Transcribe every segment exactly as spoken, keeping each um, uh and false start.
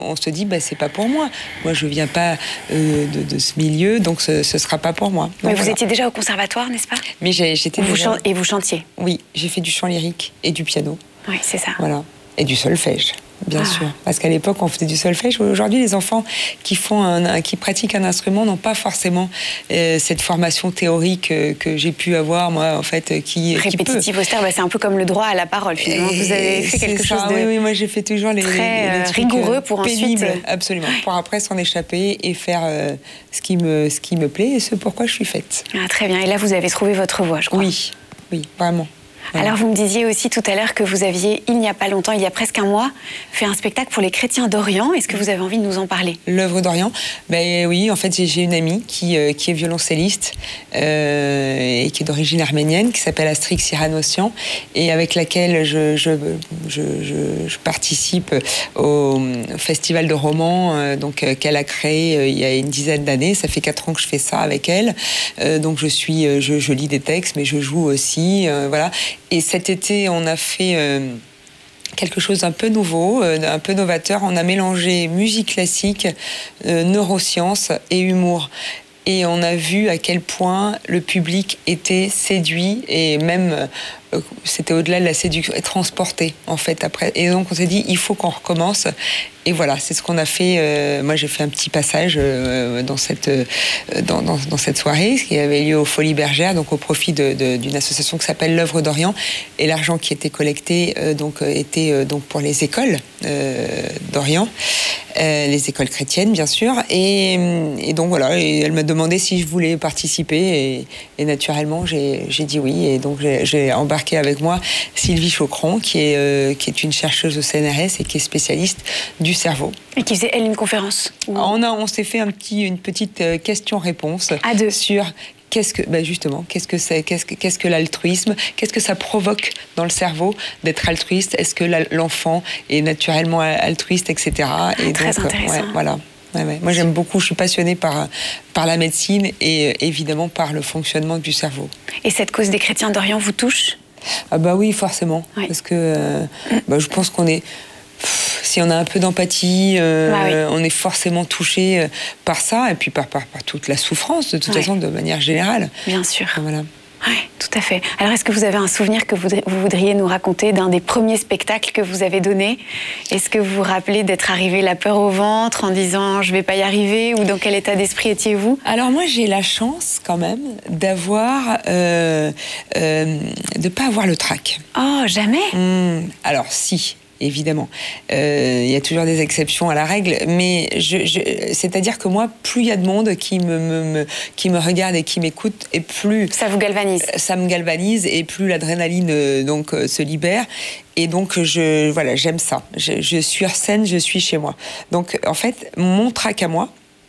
On se dit, bah, c'est pas pour moi. Moi, je viens pas euh, de, de ce milieu, donc ce, ce sera pas pour moi. Donc, Mais vous voilà. étiez déjà au conservatoire, n'est-ce pas? Mais j'ai, j'étais vous déjà... chan- Et vous chantiez? Oui, j'ai fait du chant lyrique et du piano. Oui, c'est ça. Voilà. Et du solfège, bien Ah. sûr. Parce qu'à l'époque, on faisait du solfège. Aujourd'hui, les enfants qui, font un, un, qui pratiquent un instrument n'ont pas forcément euh, cette formation théorique euh, que j'ai pu avoir, moi, en fait, qui répétitive, austère, bah, c'est un peu comme le droit à la parole, finalement. Et vous avez fait quelque ça, chose de oui, oui, moi, j'ai fait toujours les, très les, les euh, trucs rigoureux euh, pour pénibles, ensuite... absolument. Pour après s'en échapper et faire euh, ce, qui me, ce qui me plaît et ce pourquoi je suis faite. Ah, très bien. Et là, vous avez trouvé votre voie, je crois. Oui, oui, vraiment. Voilà. Alors, vous me disiez aussi tout à l'heure que vous aviez, il n'y a pas longtemps, il y a presque un mois, fait un spectacle pour les chrétiens d'Orient. Est-ce que vous avez envie de nous en parler? L'œuvre d'Orient, ben oui, en fait, j'ai, j'ai une amie qui, euh, qui est violoncelliste euh, et qui est d'origine arménienne, qui s'appelle Astrid Siranossian, et avec laquelle je, je, je, je, je participe au festival de romans euh, donc, euh, qu'elle a créé euh, il y a une dizaine d'années. Ça fait quatre ans que je fais ça avec elle. Euh, donc, je, suis, je, je lis des textes, mais je joue aussi. Euh, voilà. Et cet été, on a fait euh, quelque chose d'un peu nouveau, euh, un peu novateur. On a mélangé musique classique, euh, neurosciences et humour. Et on a vu à quel point le public était séduit et même, euh, c'était au-delà de la séduction, et transporté, en fait, après. Et donc, on s'est dit, il faut qu'on recommence. Et voilà, c'est ce qu'on a fait. Euh, moi, j'ai fait un petit passage euh, dans, cette, euh, dans, dans, dans cette soirée, qui avait lieu aux Folies Bergères, donc au profit de, de, d'une association qui s'appelle l'Œuvre d'Orient. Et l'argent qui était collecté euh, donc, était euh, donc pour les écoles euh, d'Orient, euh, les écoles chrétiennes, bien sûr. Et, et donc, voilà, et elle m'a demandé si je voulais participer. Et, et naturellement, j'ai, j'ai dit oui. Et donc, j'ai, j'ai embarqué avec moi Sylvie Chocron, qui est, euh, qui est une chercheuse au C N R S et qui est spécialiste du cerveau. Et qui faisait, elle, une conférence ou... on, a, on s'est fait un petit, une petite euh, question-réponse à deux. Sur qu'est-ce que, ben justement, qu'est-ce que c'est, qu'est-ce que, qu'est-ce que l'altruisme, qu'est-ce que ça provoque dans le cerveau d'être altruiste, est-ce que la, l'enfant est naturellement altruiste, et cetera. Ah, et très donc, intéressant. Ouais, voilà. Ouais, ouais. Moi, j'aime beaucoup, je suis passionnée par, par la médecine et euh, évidemment par le fonctionnement du cerveau. Et cette cause des chrétiens d'Orient vous touche? Ah bah oui, forcément. Oui. Parce que euh, bah, je pense qu'on est... Si on a un peu d'empathie, euh, bah oui. on est forcément touché par ça et puis par, par, par toute la souffrance, de toute ouais. façon, de manière générale. Bien sûr. Voilà. Oui, tout à fait. Alors, est-ce que vous avez un souvenir que vous, vous voudriez nous raconter d'un des premiers spectacles que vous avez donné? Est-ce que vous vous rappelez d'être arrivé la peur au ventre en disant « je ne vais pas y arriver » ou dans quel état d'esprit étiez-vous? Alors moi, j'ai la chance quand même d'avoir... Euh, euh, de ne pas avoir le trac. Oh, jamais? Mmh, alors, si... Évidemment, il euh, y a toujours des exceptions à la règle, mais je, je, c'est-à-dire que moi, plus il y a de monde qui me, me, me, qui me regarde et qui m'écoute, et plus... Ça vous galvanise. Ça me galvanise, et plus l'adrénaline euh, donc, euh, se libère. Et donc, je, voilà, j'aime ça. Je, je suis sur scène, je suis chez moi. Donc, en fait, mon trac à moi,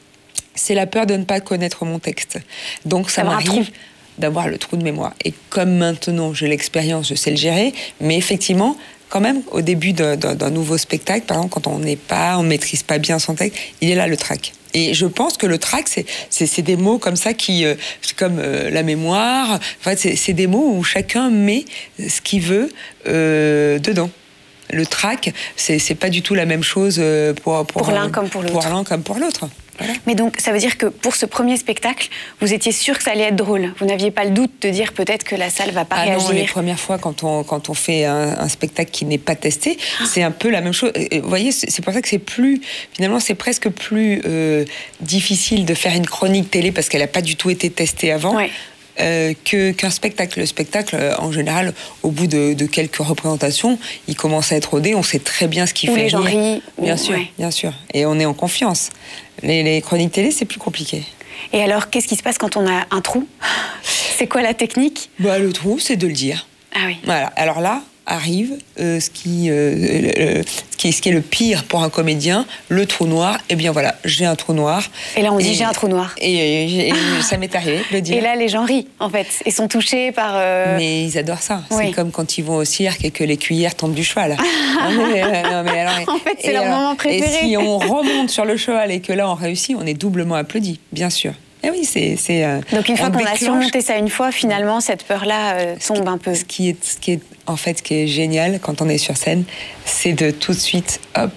c'est la peur de ne pas connaître mon texte. Donc, ça m'arrive d'avoir le trou de mémoire. Et comme maintenant, j'ai l'expérience, je sais le gérer, mais effectivement... Quand même, au début d'un, d'un nouveau spectacle, par exemple, quand on n'est pas, on maîtrise pas bien son texte, il est là le trac. Et je pense que le trac, c'est, c'est, c'est des mots comme ça qui, euh, c'est comme euh, la mémoire. En fait, c'est, c'est des mots où chacun met ce qu'il veut euh, dedans. Le trac, c'est, c'est pas du tout la même chose pour, pour, pour l'un comme pour l'autre. Pour l'un comme pour l'autre. Voilà. Mais donc, ça veut dire que pour ce premier spectacle, vous étiez sûr que ça allait être drôle. Vous n'aviez pas le doute de dire peut-être que la salle va pas ah réagir. Non, les premières fois, quand on, quand on fait un, un spectacle qui n'est pas testé, ah. c'est un peu la même chose. Vous voyez, c'est pour ça que c'est plus... Finalement, c'est presque plus euh, difficile de faire une chronique télé parce qu'elle n'a pas du tout été testée avant. Ouais. Euh, que, qu'un spectacle. Le spectacle, euh, en général, au bout de, de quelques représentations, il commence à être rodé, on sait très bien ce qu'il ou fait. Les gens rient. Bien ou... sûr, ouais. bien sûr. Et on est en confiance. Les, les chroniques télé, c'est plus compliqué. Et alors, qu'est-ce qui se passe quand on a un trou? C'est quoi la technique? Bah, le trou, c'est de le dire. Ah oui. Voilà. Alors là, arrive euh, ce, qui, euh, le, ce, qui est, ce qui est le pire pour un comédien, le trou noir. Eh bien voilà, j'ai un trou noir. Et là, on et, dit j'ai un trou noir. Et, et, et ah. ça m'est arrivé de le dire. Et là, les gens rient, en fait, et sont touchés par... Euh... Mais ils adorent ça. Oui. C'est comme quand ils vont au cirque et que les cuillères tombent du cheval. Ah. non, mais, non, mais alors, en fait, c'est leur alors, moment préféré. Et si on remonte sur le cheval et que là, on réussit, on est doublement applaudi, bien sûr. Eh oui, c'est, c'est, euh, donc une fois qu'on déclenche... a surmonté ça une fois, finalement, cette peur-là euh, tombe un peu. Ce qui est, ce qui est, en fait, ce qui est génial quand on est sur scène, c'est de tout de suite, hop,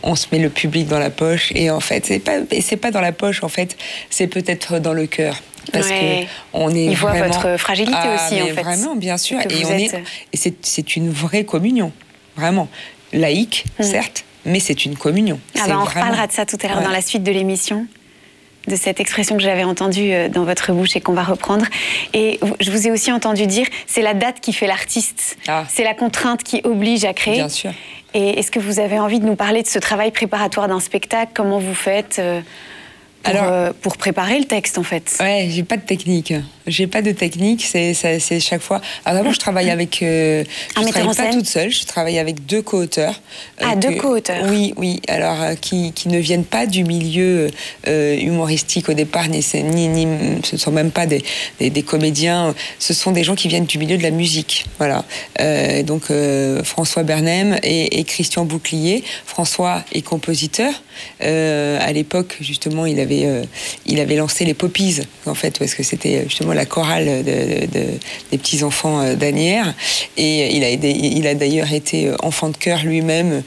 on se met le public dans la poche. Et en fait, c'est pas, c'est pas dans la poche, en fait, c'est peut-être dans le cœur. Parce ouais. que on est Il voit vraiment... votre fragilité ah, aussi, en fait. Vraiment, bien sûr. Et, on êtes... est... et c'est, c'est une vraie communion, vraiment. Laïque, mmh. certes, mais c'est une communion. Ah c'est bah on vraiment... reparlera de ça tout à l'heure ouais. dans la suite de l'émission, de cette expression que j'avais entendue dans votre bouche et qu'on va reprendre. Et je vous ai aussi entendu dire, c'est la date qui fait l'artiste. Ah. C'est la contrainte qui oblige à créer. Bien sûr. Et est-ce que vous avez envie de nous parler de ce travail préparatoire d'un spectacle? Comment vous faites euh, pour, Alors, euh, pour préparer le texte, en fait? Ouais, j'ai pas de technique. J'ai pas de technique, c'est, c'est, c'est chaque fois... Alors d'abord, je travaille avec... Euh, je ne travaille pas toute seule, je travaille avec deux co-auteurs. Euh, ah, que, deux co-auteurs. Oui, oui. Alors, euh, qui, qui ne viennent pas du milieu euh, humoristique au départ, ni, ni, ni, ce ne sont même pas des, des, des comédiens, ce sont des gens qui viennent du milieu de la musique. Voilà. Euh, donc, euh, François Bernem et, et Christian Bouclier. François est compositeur. Euh, à l'époque, justement, il avait, euh, il avait lancé les Poppies, en fait, parce que c'était justement la chorale de, de, de, des petits-enfants d'Asnières. Et il a, aidé, il a d'ailleurs été enfant de chœur lui-même,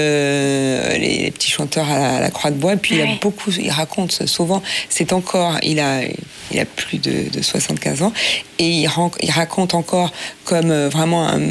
euh, les, les petits chanteurs à la, à la Croix de Bois. Et puis oui. il a beaucoup, il raconte souvent, c'est encore, il a, il a plus de, de soixante-quinze ans, et il, il raconte encore comme vraiment, un,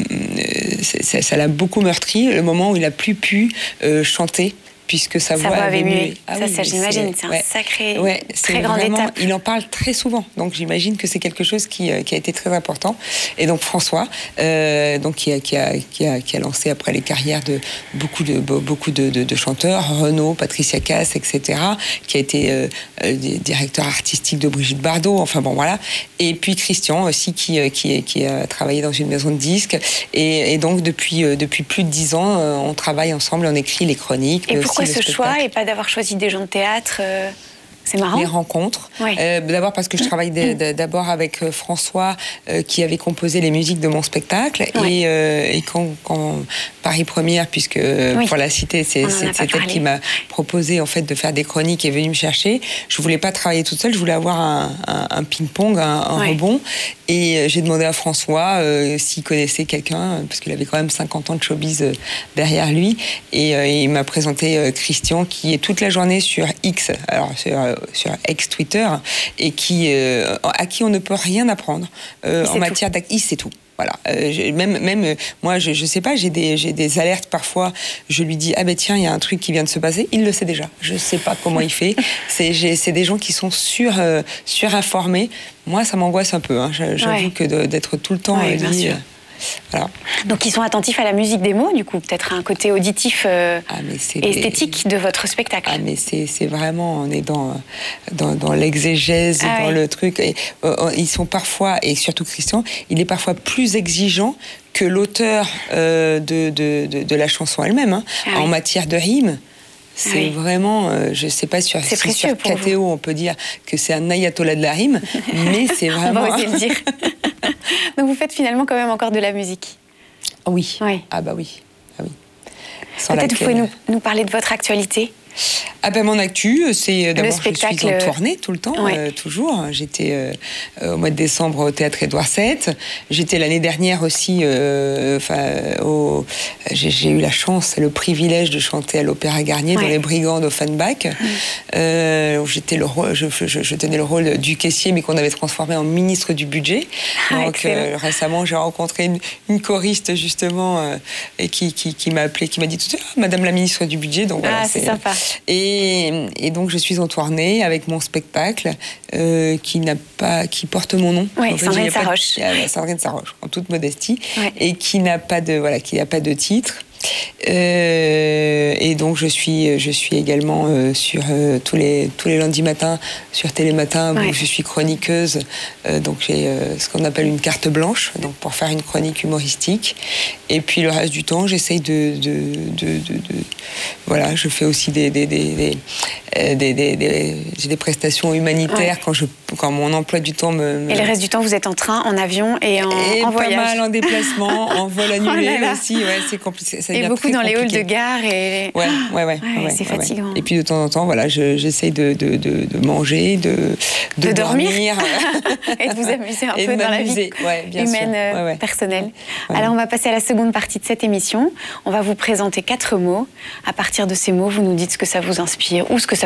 ça, ça l'a beaucoup meurtri, le moment où il n'a plus pu euh, chanter. Puisque sa, sa voix avait mué. Ah ça, oui, ça j'imagine, c'est, c'est un ouais. sacré, ouais, très grande étape. Il en parle très souvent, donc j'imagine que c'est quelque chose qui, qui a été très important. Et donc François, euh, donc qui a, qui, a, qui, a, qui a lancé après les carrières de beaucoup de, beaucoup de, de, de chanteurs, Renaud, Patricia Cass, et cetera, qui a été euh, directeur artistique de Brigitte Bardot, enfin bon voilà. Et puis Christian aussi, qui, qui, qui a travaillé dans une maison de disques. Et, et donc depuis, depuis plus de dix ans, on travaille ensemble, on écrit les chroniques. Et pourquoi ce choix et pas d'avoir choisi des gens de théâtre euh, c'est marrant. Les rencontres. Oui. Euh, d'abord parce que je travaille de, de, d'abord avec euh, François euh, qui avait composé les musiques de mon spectacle. Oui. Et, euh, et quand, quand Paris Première, puisque oui. pour la citer, c'est, c'est, c'est elle qui m'a proposé en fait de faire des chroniques et est venue me chercher. Je voulais pas travailler toute seule, je voulais avoir un, un, un ping-pong, un, un oui. rebond. Et j'ai demandé à François euh, s'il connaissait quelqu'un, parce qu'il avait quand même cinquante ans de showbiz euh, derrière lui. Et, euh, et il m'a présenté euh, Christian, qui est toute la journée sur X, alors sur, euh, sur ex-Twitter, et qui, euh, à qui on ne peut rien apprendre euh, en matière d'activité. C'est tout. Voilà. Euh, même, même euh, moi, je, je sais pas, j'ai des, j'ai des alertes parfois. Je lui dis ah ben tiens, il y a un truc qui vient de se passer. Il le sait déjà. Je sais pas comment il fait. C'est, j'ai, c'est des gens qui sont sur, euh, surinformés. Moi, ça m'angoisse un peu. Hein. J'avoue ouais. que de, d'être tout le temps ouais, dit. Euh, Voilà. Donc ils sont attentifs à la musique des mots, du coup, peut-être un côté auditif euh, ah, et esthétique des... de votre spectacle. Ah mais c'est, c'est vraiment, on est dans, dans, dans l'exégèse, ah, dans oui. le truc. Et, euh, ils sont parfois, et surtout Christian, il est parfois plus exigeant que l'auteur euh, de, de, de, de la chanson elle-même, hein, ah, en oui. matière de rime. C'est oui. vraiment, euh, je ne sais pas sur, si sur K T O on peut dire que c'est un ayatollah de la rime, mais c'est vraiment... On va oser le dire. Donc vous faites finalement quand même encore de la musique. Oui. oui. Ah bah oui. Ah oui. Sans Peut-être laquelle... vous pouvez nous, nous parler de votre actualité. Ah ben mon actu, c'est d'abord je suis en tournée tout le temps, ouais. euh, toujours. J'étais euh, au mois de décembre au Théâtre Édouard sept. J'étais l'année dernière aussi, euh, au, j'ai, j'ai eu la chance, le privilège de chanter à l'Opéra Garnier ouais. dans Les Brigands d'Offenbach. Mmh. Euh, j'étais le rôle, je, je, je tenais le rôle du caissier, mais qu'on avait transformé en ministre du budget. Ah, Donc euh, récemment, j'ai rencontré une, une choriste justement euh, et qui, qui, qui m'a appelé, qui m'a dit tout de suite, ah, Madame la ministre du budget. Donc voilà, ah, c'est, c'est sympa. Et, et donc je suis en tournée avec mon spectacle euh, qui n'a pas, qui porte mon nom. Oui, Sandrine Saroche. De, Sandrine Saroche, en toute modestie, ouais. et qui n'a pas de voilà, qui n'a pas de titre. Euh, et donc je suis, je suis également euh, sur euh, tous les tous les lundis matins sur Télématin ouais. où je suis chroniqueuse. Euh, donc j'ai euh, ce qu'on appelle une carte blanche, donc pour faire une chronique humoristique. Et puis le reste du temps, j'essaye de, de, de, de, de voilà, je fais aussi des des des, des, des, des, des j'ai des prestations humanitaires ouais. quand je quand mon emploi du temps me, me... Et le reste du temps, vous êtes en train, en avion et en, et en voyage. Pas mal en déplacement, en vol annulé oh là là. aussi. Ouais, c'est compliqué. Ça et beaucoup dans compliqué. les halls de gare. Et... Ouais, ouais, ouais. ouais, ouais c'est ouais, fatigant. Ouais. Et puis de temps en temps, voilà, je, j'essaye de, de, de, de manger, de, de, de dormir, dormir. et de vous amuser un et peu dans la vie ouais, bien humaine, sûr. Ouais, ouais. personnelle. Ouais. Alors, on va passer à la seconde partie de cette émission. On va vous présenter quatre mots. À partir de ces mots, vous nous dites ce que ça vous inspire ou ce que ça